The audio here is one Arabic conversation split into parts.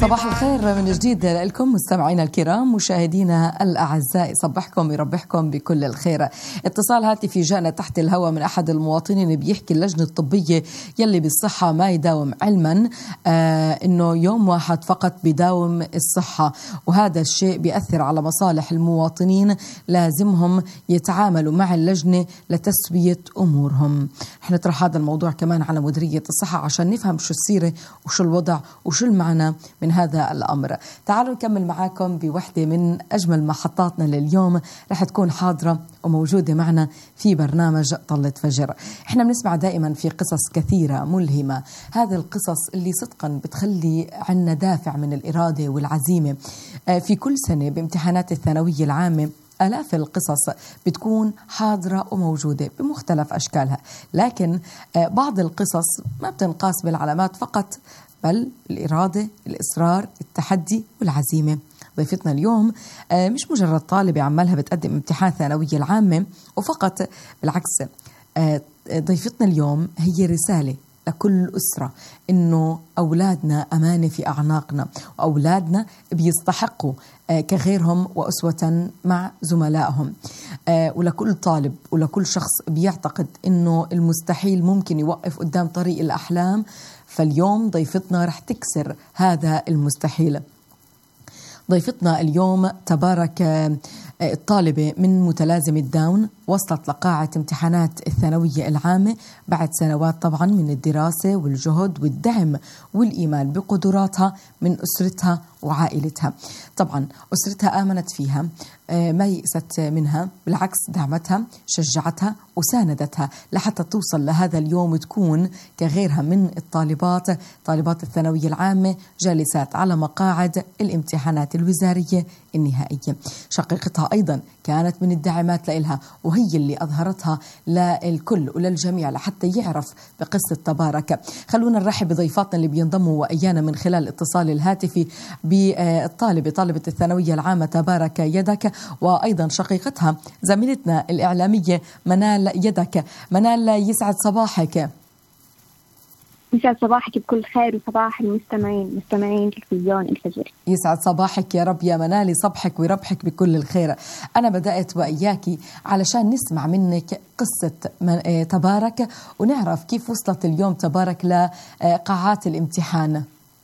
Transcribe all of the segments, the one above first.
صباح الخير من جديد لكم مستمعينا الكرام مشاهدينا الأعزاء، صبحكم يربحكم بكل الخير. اتصال هاتفي جاءنا تحت الهواء من أحد المواطنين بيحكي اللجنة الطبية يلي بالصحة ما يداوم، علما إنه يوم واحد فقط بيداوم الصحة، وهذا الشيء بيأثر على مصالح المواطنين، لازمهم يتعاملوا مع اللجنة لتسوية أمورهم. رح نطرح هذا الموضوع كمان على مديرية الصحة عشان نفهم شو السيرة وشو الوضع وشو المعنى من هذا الأمر. تعالوا نكمل معاكم بوحدة من أجمل محطاتنا لليوم، رح تكون حاضرة وموجودة معنا في برنامج طلة فجر. احنا بنسمع دائما في قصص كثيرة ملهمة، هذه القصص اللي صدقا بتخلي عنا دافع من الإرادة والعزيمة. في كل سنة بامتحانات الثانوية العامة آلاف القصص بتكون حاضرة وموجودة بمختلف أشكالها، لكن بعض القصص ما بتنقاس بالعلامات فقط، بل الإرادة، الإصرار، التحدي والعزيمة. ضيفتنا اليوم مش مجرد طالبة عمالها بتقدم امتحان ثانوية العامة وفقط، بالعكس ضيفتنا اليوم هي رسالة لكل أسرة إنه أولادنا أمانة في أعناقنا، وأولادنا بيستحقوا كغيرهم وأسوة مع زملائهم. ولكل طالب ولكل شخص بيعتقد إنه المستحيل ممكن يوقف قدام طريق الأحلام، فاليوم ضيفتنا رح تكسر هذا المستحيل. ضيفتنا اليوم تبارك الطالبة من متلازمة داون، وصلت لقاعة امتحانات الثانوية العامة بعد سنوات طبعا من الدراسة والجهد والدعم والإيمان بقدراتها من أسرتها وعائلتها. طبعا أسرتها آمنت فيها، ما يئست منها، بالعكس دعمتها، شجعتها وساندتها لحتى توصل لهذا اليوم وتكون كغيرها من طالبات الثانوية العامة جالسات على مقاعد الامتحانات الوزارية النهائية. شقيقتها أيضا كانت من الداعمات لإلها، وهي اللي أظهرتها للكل وللجميع لحتى يعرف بقصة تبارك. خلونا نرحب بضيفاتنا اللي بينضموا وإيانا من خلال الاتصال الهاتفي طالبة الثانوية العامة تبارك يدك، وأيضا شقيقتها زميلتنا الإعلامية منال يدك. منال يسعد صباحك. يسعد صباحك بكل خير، وصباح مستمعين تلفزيون الفجر. يسعد صباحك يا رب يا منال، يصبحك ويربحك بكل الخير. أنا بدأت وإياكي علشان نسمع منك قصة تبارك ونعرف كيف وصلت اليوم تبارك لقاعات الامتحان.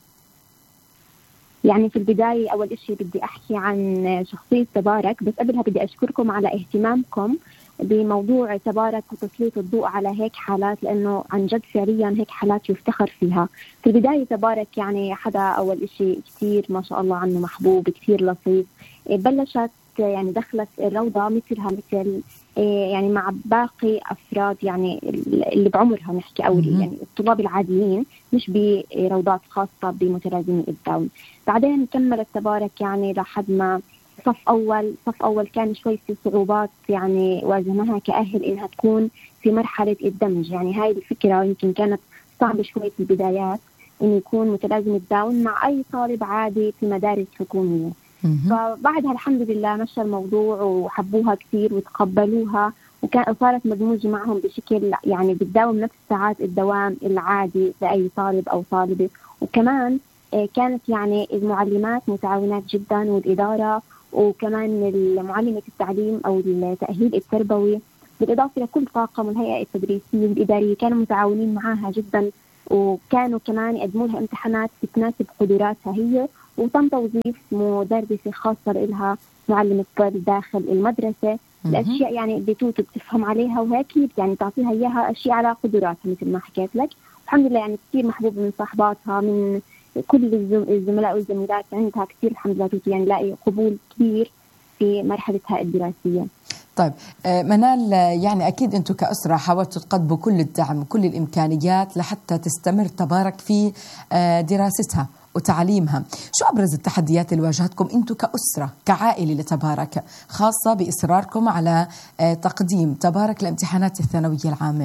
يعني في البداية أول إشي بدي أحكي عن شخصية تبارك، بس قبلها بدي أشكركم على اهتمامكم بموضوع تبارك وتسليط الضوء على هيك حالات، لأنه عن جد فعليا هيك حالات يفتخر فيها. في البداية تبارك يعني حدا أول إشي كتير ما شاء الله عنه محبوب، كتير لطيف. بلشت يعني دخلت الروضة مثل يعني مع باقي أفراد يعني اللي بعمرها نحكي، أو يعني الطلاب العاديين، مش بروضات خاصة بمتلازمي الداون. بعدين كملت تبارك يعني لحد ما صف أول كان شوي في صعوبات يعني واجهناها كأهل إنها تكون في مرحلة الدمج. يعني هاي الفكرة يمكن كانت صعبة شوي في البدايات، إنه يكون متلازم الداون مع أي طالب عادي في مدارس حكومية. فبعدها الحمد لله مشى الموضوع وحبوها كثير وتقبلوها، وصارت مدموجة معهم بشكل يعني بتداوم نفس ساعات الدوام العادي لأي طالب أو طالبة. وكمان كانت يعني المعلمات متعاونات جدا، والإدارة وكمان معلمة التعليم أو التأهيل التربوي، بالإضافة لكل طاقم الهيئة التدريسية والإدارية كانوا متعاونين معها جدا، وكانوا كمان يقدموا لها امتحانات تناسب قدراتها هي. وتم توظيف مدرسة خاصة لها معلمة طب داخل المدرسة، الأشياء يعني اللي بتفهم عليها وهيك يعني تعطيها إياها أشياء على قدراتها مثل ما حكيت لك. الحمد لله يعني كثير محبوبة من صاحباتها، من كل الزملاء والزميلات عندها كثير الحمد لله، يعني لاقي قبول كبير في مرحلتها الدراسية. طيب منال، يعني أكيد أنتم كأسرة حاولتوا تقدموا كل الدعم وكل الإمكانيات لحتى تستمر تبارك في دراستها وتعليمها. شو أبرز التحديات اللي واجهتكم أنتم كأسرة كعائلة لتبارك، خاصة بإصراركم على تقديم تبارك لامتحانات الثانوية العامة؟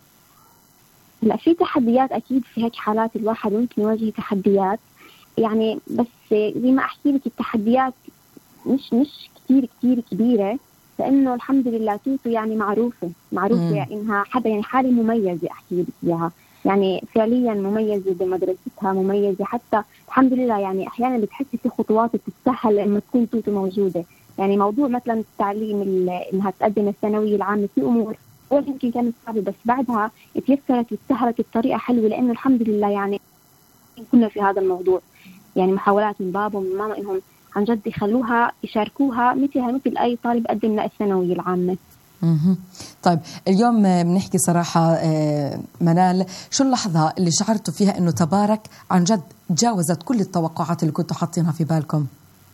لا، في تحديات أكيد، في هيك حالات الواحد ممكن يواجه تحديات يعني، بس زي ما أحكي لك التحديات مش كتير كبيرة، لأنه الحمد لله توتو يعني معروفة يعني إنها حدا يعني حالة مميزة أحكي لك إياها. يعني فعليا مميزة بمدرستها، مميزة حتى الحمد لله. يعني أحيانا بتحسي في خطوات بتتسهل لما تكون توتو موجودة. يعني موضوع مثلا التعليم إنها تقدم الثانوية العامة في أمور أول يمكن كانت صعبة، بس بعدها تيسرت واتسهلت بطريقة حلوة، لأنه الحمد لله يعني كنا في هذا الموضوع يعني محاولات من بابا ومن ماما إنهم عن جد يخلوها يشاركوها مثل أي طالب قدم للثانوية العامة. طيب اليوم بنحكي صراحة منال، شو اللحظة اللي شعرتوا فيها إنه تبارك عن جد تجاوزت كل التوقعات اللي كنتوا حاطينها في بالكم؟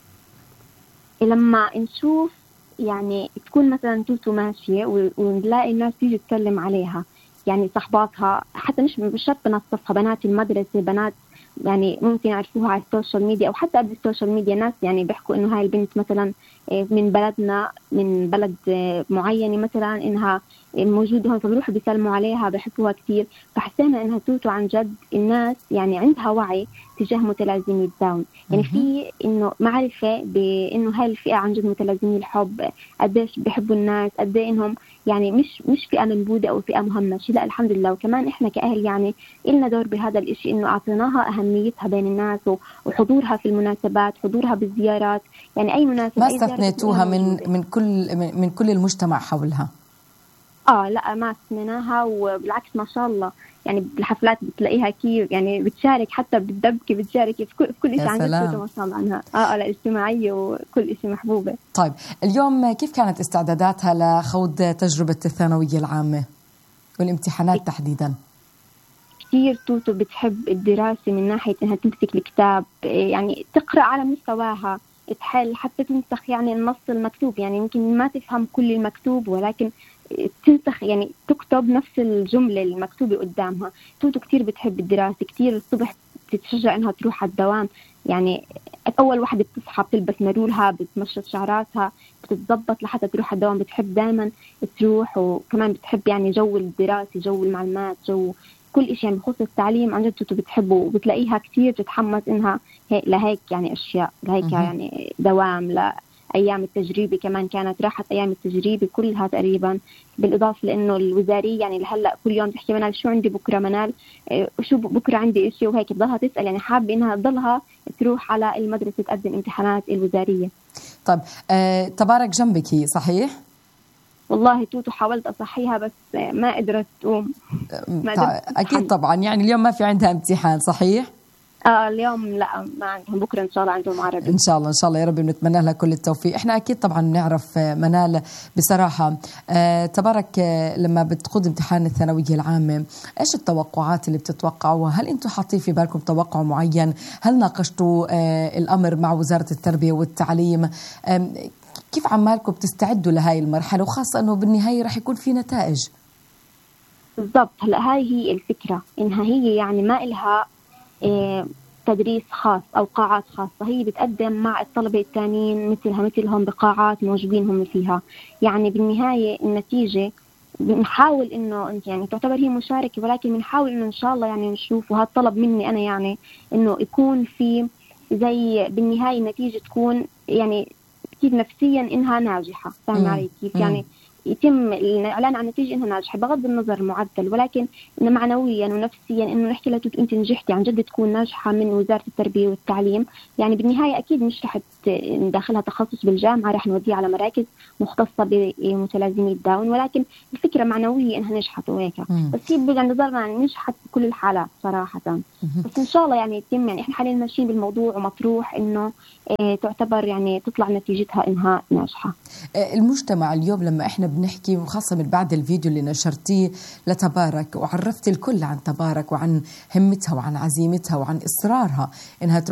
لما نشوف يعني تكون مثلا توتو ماشية ونلاقي الناس تيجي تتكلم عليها، يعني صحباتها، حتى مش شرط بنات صفها، بنات المدرسة، بنات يعني ممكن يعرفوها على السوشيال ميديا أو حتى قبل السوشيال ميديا، ناس يعني بيحكوا إنه هاي البنت مثلا من بلدنا، من بلد معينة مثلا، إنها موجودة هون، فبروحوا بيسلموا عليها بحبوها كثير. فحسينا إنها توتو عن جد الناس يعني عندها وعي تجاه متلازمي الداون، يعني في إنه معرفة بإنه هاي الفئة عن جد متلازمي الحب قديش بيحبوا الناس، قد إنهم يعني مش فئة منبوذة أو فئة مهمشة، لا الحمد لله. وكمان إحنا كأهل يعني إلنا دور بهذا الإشي، إنه أعطيناها أهميتها بين الناس وحضورها في المناسبات، حضورها بالزيارات، يعني أي مناسبة ما استثنيتوها من كل المجتمع حولها؟ لا ما استثنيناها، وبالعكس ما شاء الله يعني بالحفلات بتلاقيها كيف يعني بتشارك، حتى بالدبكة بتشارك في كل شيء عن جد ما شاء الله عنها. لا اجتماعية وكل شيء محبوبة. طيب اليوم كيف كانت استعداداتها لخوض تجربة الثانوية العامة والامتحانات تحديدا؟ كثير توتو بتحب الدراسة من ناحية إنها تمسك الكتاب، يعني تقرأ على مستواها، تحل حتى تنسخ يعني النص المكتوب، يعني يمكن ما تفهم كل المكتوب ولكن تنسخ يعني تكتب نفس الجملة المكتوبة قدامها. توتو كتير بتحب الدراسة، كتير الصبح تتشجع إنها تروح على الدوام، يعني أول واحدة بتصحى بتلبس مرولها، بتمشط شعراتها، بتتضبط لحتى تروح على الدوام، بتحب دائما تروح. وكمان بتحب يعني جو الدراسة، جو المعلومات، جو كل إشي يعني بخصوص التعليم عن جد توتو بتحبه، وبتلاقيها كتير تتحمس إنها لهيك يعني أشياء، لهيك يعني دوام، لأيام التجريبي كمان كانت راحت أيام التجريبي كلها تقريبا، بالإضافة لأنه الوزارية يعني هلأ كل يوم تحكي منال شو عندي بكرة، منال شو بكرة عندي إشي، وهيك بضلها تسأل، يعني حابة إنها تضلها تروح على المدرسة تقدم امتحانات الوزارية. طيب تبارك جنبك هي صحيح؟ والله توتو حاولت أصحيها بس ما قدرت تقوم. أكيد طبعا، يعني اليوم ما في عندها امتحان صحيح؟ اليوم لا ما عندهم، بكرة إن شاء الله عندهم عربي. إن شاء الله يا رب، بنتمنى لها كل التوفيق. إحنا أكيد طبعا نعرف منال بصراحة تبارك لما بتخوض امتحان الثانوية العامة إيش التوقعات اللي بتتوقعوها؟ هل أنتم حاطين في بالكم توقع معين؟ هل ناقشتوا الأمر مع وزارة التربية والتعليم؟ كيف عمالكم بتستعدوا لهاي المرحلة، وخاصة أنه بالنهاية رح يكون في نتائج؟ بالضبط، هلا هاي هي الفكرة، إنها هي يعني ما إلها تدريس خاص أو قاعات خاصة، هي بتقدم مع الطلبة الثانيين مثلهم بقاعات موجودين هم فيها. يعني بالنهاية النتيجة بنحاول إنه يعني تعتبر هي مشاركة، ولكن بنحاول إنه إن شاء الله يعني نشوف، وهذا طلب مني أنا يعني إنه يكون في زي بالنهاية النتيجة تكون يعني كيف نفسيا إنها ناجحة، فاهم علي كيف؟ يعني يتم الإعلان عن نتيجة إنها ناجحة بغض النظر المعدل، ولكن إنه معنويا ونفسيا إنه نحكي لها أنت نجحتي عن جد، تكون ناجحة من وزارة التربية والتعليم. يعني بالنهاية أكيد مش رح ندخلها تخصص بالجامعة، رح نوديها على مراكز مختصة بمتلازمي الداون، ولكن الفكرة معنوية إنها نجحت وهيك. بس هي بنظرنا يعني نجحت في كل الحالات صراحة. بس إن شاء الله يعني يتم، يعني إحنا حاليا ماشيين بالموضوع ومطروح إنه تعتبر يعني تطلع نتيجتها إنها ناجحة. المجتمع اليوم لما إحنا بنحكي، وخاصة من بعد الفيديو اللي نشرتيه لتبارك وعرفت الكل عن تبارك وعن همتها وعن عزيمتها وعن إصرارها إنها